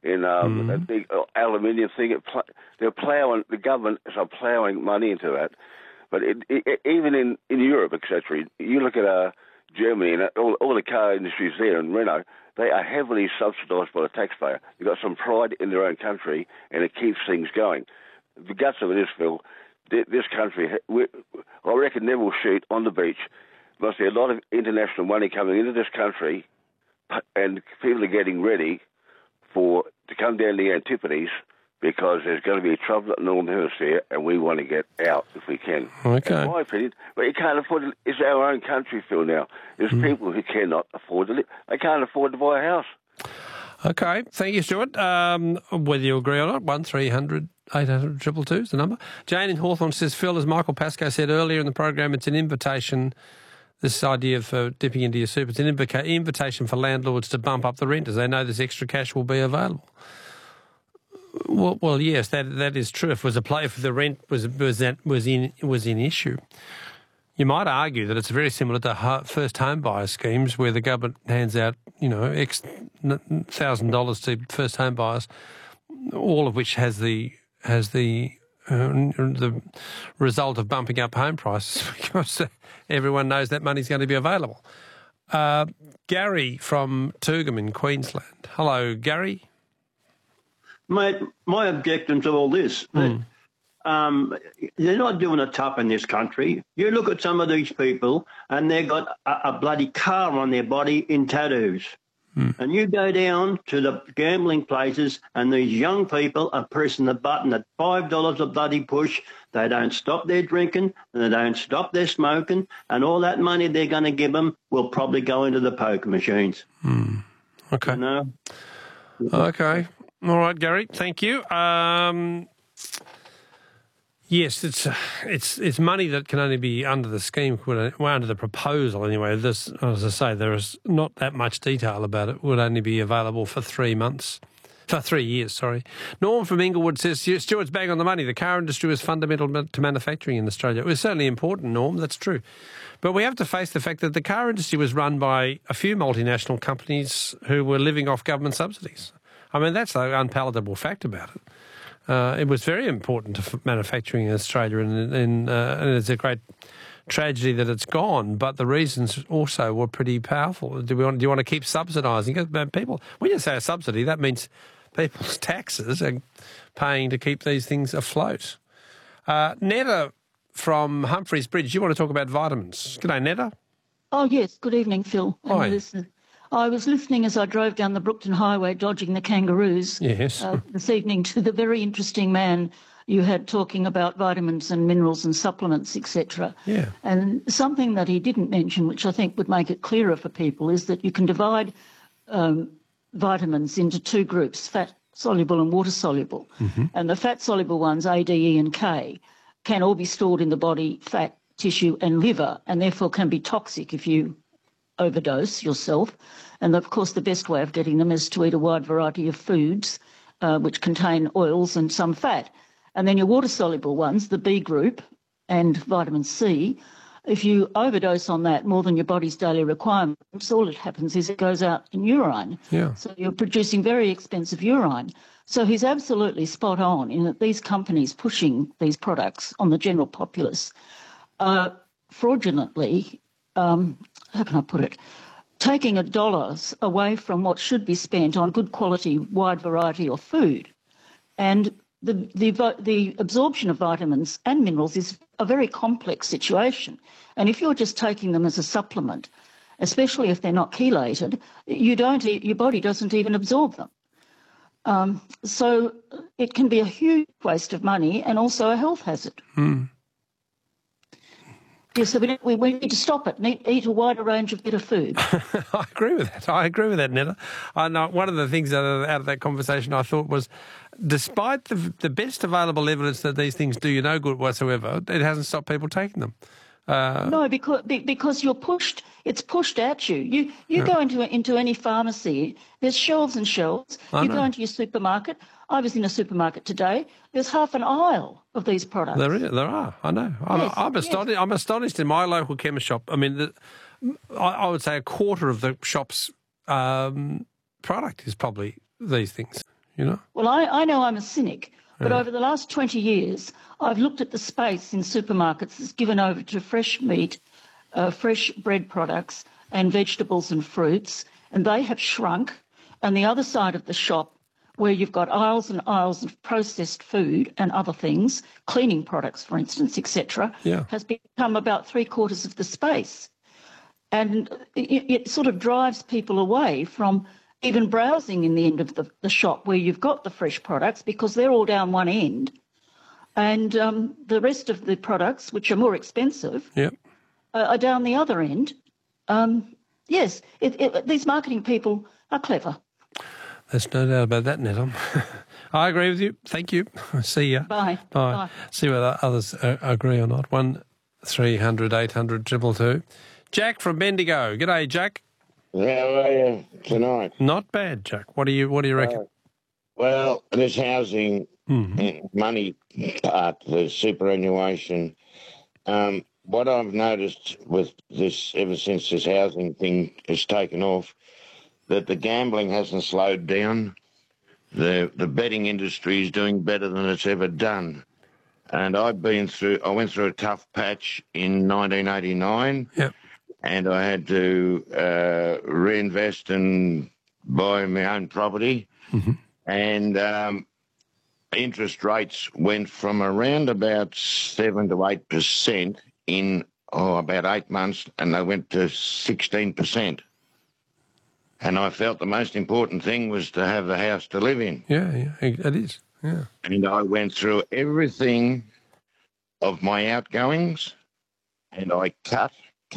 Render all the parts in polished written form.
in that big aluminium thing. They're ploughing, the government is ploughing money into that. But even in Europe, etc., you look at Germany and all the car industries there in Renault, they are heavily subsidised by the taxpayer. They've got some pride in their own country, and it keeps things going. The guts of it is, Phil, this country, I reckon, never will shoot on the beach. There must be a lot of international money coming into this country, and people are getting ready to come down the Antipodes, because there's going to be trouble at the Northern Hemisphere, and we want to get out if we can. Okay. In my opinion, but you can't afford it. It's our own country, Phil, now. There's people who cannot afford to live. They can't afford to buy a house. Okay. Thank you, Stuart. Whether you agree or not, 1300 800 222 is the number. Jane in Hawthorne says, Phil, as Michael Pascoe said earlier in the program, it's an invitation, this idea of dipping into your soup, it's an invitation for landlords to bump up the rent as they know this extra cash will be available. Well, yes, that is true. If the rent was in issue, you might argue that it's very similar to first home buyer schemes where the government hands out, X $1,000 to first home buyers, all of which has the result of bumping up home prices because everyone knows that money's going to be available. Gary from Toogoom in Queensland. Hello, Gary. Mate, my objection to all this, they're not doing a top in this country. You look at some of these people and they've got a bloody car on their body in tattoos. And you go down to the gambling places and these young people are pressing the button at $5 a bloody push. They don't stop their drinking and they don't stop their smoking, and all that money they're going to give them will probably go into the poker machines. Okay. Okay. All right, Gary. Thank you. Yes, it's money that can only be under the scheme, under the proposal anyway. This, as I say, there is not that much detail about it. Would only be available for 3 months. For 3 years, sorry. Norm from Inglewood says, Stuart's bang on the money. The car industry is fundamental to manufacturing in Australia. It was certainly important, Norm, that's true. But we have to face the fact that the car industry was run by a few multinational companies who were living off government subsidies. I mean, that's the unpalatable fact about it. It was very important to manufacturing in Australia, and it's a great tragedy that it's gone, but the reasons also were pretty powerful. Do you want to keep subsidising people? When you say a subsidy, that means people's taxes are paying to keep these things afloat. Netta from Humphreys Bridge, you want to talk about vitamins. Good day, Netta. Oh, yes. Good evening, Phil. Hi. I was listening as I drove down the Brookton Highway dodging the kangaroos this evening to the very interesting man you had talking about vitamins and minerals and supplements, etc. Yeah. And something that he didn't mention, which I think would make it clearer for people, is that you can divide vitamins into two groups, fat-soluble and water-soluble. And the fat-soluble ones, A, D, E and K, can all be stored in the body, fat, tissue and liver, and therefore can be toxic if you overdose yourself. And of course the best way of getting them is to eat a wide variety of foods which contain oils and some fat. And then your water-soluble ones, the B group and vitamin C, if you overdose on that more than your body's daily requirements, all that happens is it goes out in urine. Yeah. So you're producing very expensive urine. So he's absolutely spot on in that these companies pushing these products on the general populace are fraudulently, how can I put it, taking dollars away from what should be spent on good quality, wide variety of food. And the absorption of vitamins and minerals is a very complex situation. And if you're just taking them as a supplement, especially if they're not chelated, your body doesn't even absorb them. So it can be a huge waste of money and also a health hazard. Yes, so we need to stop it and eat a wider range of better food. I agree with that, Netta. I know one of the things out of that conversation I thought was, despite the best available evidence that these things do you no good whatsoever, it hasn't stopped people taking them. No, because you're pushed. It's pushed at you. You go into any pharmacy. There's shelves and shelves. You go into your supermarket. I was in a supermarket today. There's half an aisle of these products. There are. I know. I'm astonished in my local chemist shop. I mean, I would say a quarter of the shop's product is probably these things. you know? Well, I know I'm a cynic, but over the last 20 years, I've looked at the space in supermarkets that's given over to fresh meat, fresh bread products and vegetables and fruits, and they have shrunk. And the other side of the shop, where you've got aisles and aisles of processed food and other things, cleaning products, for instance, etc., has become about 3/4 of the space. And it sort of drives people away from even browsing in the end of the shop where you've got the fresh products, because they're all down one end. And the rest of the products, which are more expensive, are down the other end. Yes, these marketing people are clever. There's no doubt about that, Netom. I agree with you. Thank you. See ya. Bye. Bye. See whether others agree or not. 1300 800 222. Jack from Bendigo. G'day, Jack. How are you tonight? Not bad, Jack. What do you reckon? Well, this housing money part, the superannuation, what I've noticed with this, ever since this housing thing has taken off, that the gambling hasn't slowed down. The betting industry is doing better than it's ever done. And I went through a tough patch in 1989. Yep. And I had to reinvest and buy my own property. And interest rates went from around about 7 to 8% in about 8 months, and they went to 16%. And I felt the most important thing was to have a house to live in. Yeah, it is. Yeah. And I went through everything of my outgoings, and I cut.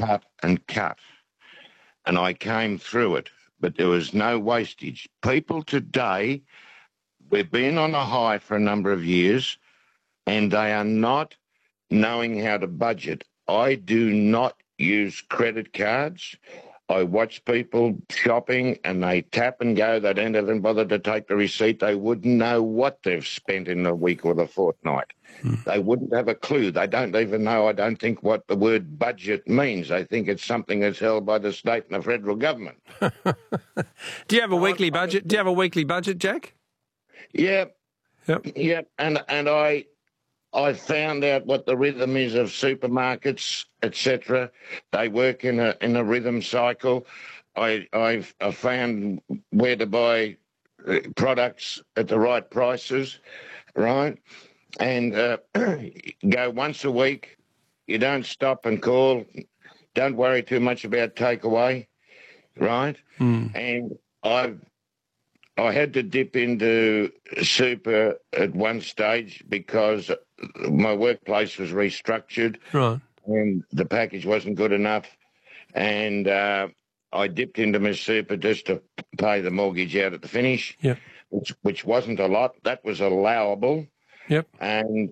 And I came through it, but there was no wastage. People today, we've been on a high for a number of years, and they are not knowing how to budget. I do not use credit cards. I watch people shopping and they tap and go. They don't even bother to take the receipt. They wouldn't know what they've spent in the week or the fortnight. They wouldn't have a clue. They don't even know, I don't think, what the word budget means. I think it's something that's held by the state and the federal government. Do you have a weekly budget? Do you have a weekly budget, Jack? Yep. And I found out what the rhythm is of supermarkets, etc. They work in a rhythm cycle. I found where to buy products at the right prices, right? And go once a week. You don't stop and call. Don't worry too much about takeaway, right? And I had to dip into super at one stage because my workplace was restructured, right, and the package wasn't good enough. And I dipped into my super just to pay the mortgage out at the finish, which wasn't a lot. That was allowable. And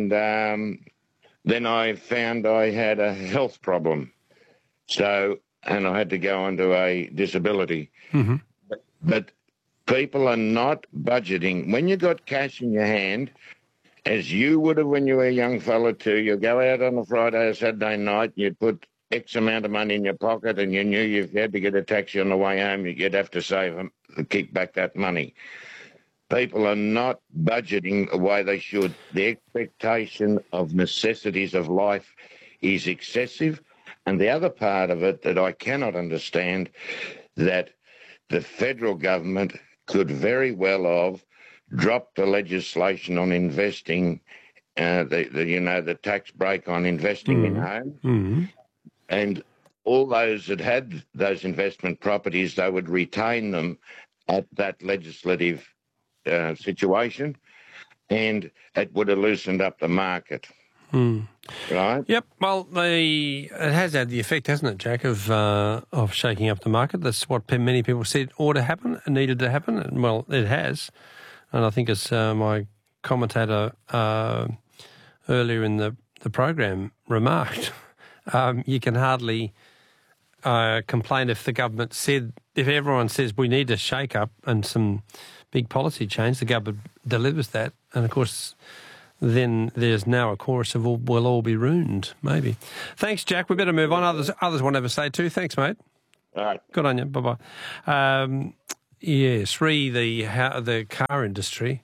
then I found I had a health problem, and I had to go onto a disability. But people are not budgeting. When you got cash in your hand, as you would have when you were a young fella too, you go out on a Friday or Saturday night, you'd put X amount of money in your pocket, and you knew if you had to get a taxi on the way home, you'd have to save them to keep back that money. People are not budgeting the way they should. The expectation of necessities of life is excessive. And the other part of it that I cannot understand, that the federal government could very well have dropped the legislation on investing, the tax break on investing in home. And all those that had those investment properties, they would retain them at that legislative situation, and it would have loosened up the market. Right? Yep. Well, it has had the effect, hasn't it, Jack, of shaking up the market. That's what many people said ought to happen, needed to happen. And, well, it has. And I think as my commentator earlier in the program remarked, you can hardly complain if the government if everyone says we need a shake-up and some big policy change, the government delivers that. And, of course, then there's now a chorus of we'll all be ruined, maybe. Thanks, Jack. We better move on. Others want to have a say too. Thanks, mate. All right. Good on you. Bye-bye. Yes, the car industry.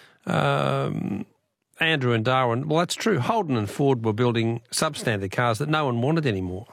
Andrew and Darwin, well, that's true. Holden and Ford were building substandard cars that no one wanted anymore.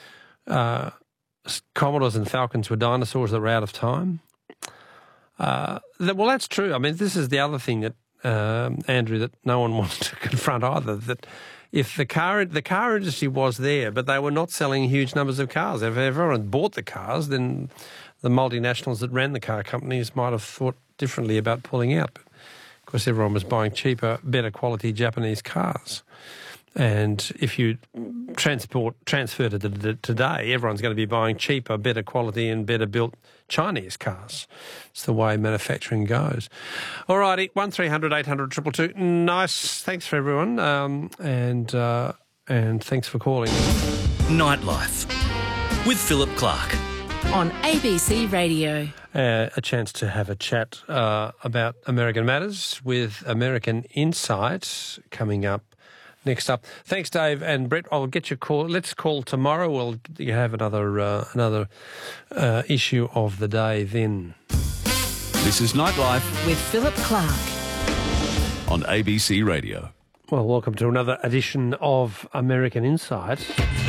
Commodores and Falcons were dinosaurs that were out of time. Well, that's true. I mean, this is the other thing that, Andrew, that no one wanted to confront either, that if the car industry was there, but they were not selling huge numbers of cars. If everyone bought the cars, then the multinationals that ran the car companies might have thought differently about pulling out. Of course, everyone was buying cheaper, better quality Japanese cars. And if you transfer to today, everyone's going to be buying cheaper, better quality and better built Chinese cars. It's the way manufacturing goes. All righty, 1300 800 222. Nice. Thanks for everyone. And thanks for calling. Nightlife with Philip Clark on ABC Radio. A chance to have a chat about American matters with American Insight coming up. Next up, thanks, Dave and Brett. I'll get your call. Let's call tomorrow. We'll have another issue of the day then. This is Nightlife with Philip Clark on ABC Radio. Well, welcome to another edition of American Insight.